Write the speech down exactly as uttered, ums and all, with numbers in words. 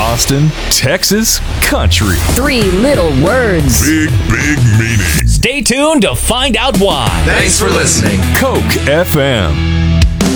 Austin, Texas country. Three little words. Big, big meaning. Stay tuned to find out why. Thanks for listening. Coke F M.